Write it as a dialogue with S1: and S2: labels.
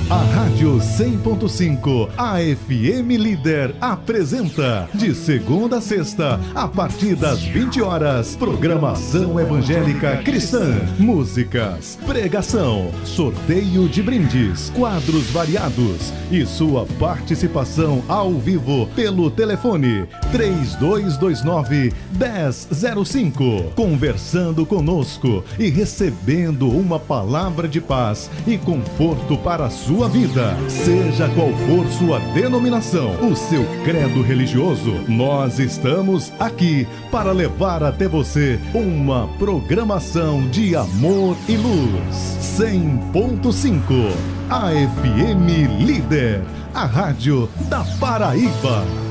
S1: A Rádio 100.5, a FM Líder, apresenta, de segunda a sexta, a partir das 20 horas, programação evangélica cristã, músicas, pregação, sorteio de brindes, quadros variados e sua participação ao vivo pelo telefone 3229-1005, conversando conosco e recebendo uma palavra de paz e conforto para a sua vida. Seja qual for sua denominação, o seu credo religioso, nós estamos aqui para levar até você uma programação de amor e luz. 100.5, a FM Líder, a rádio da Paraíba.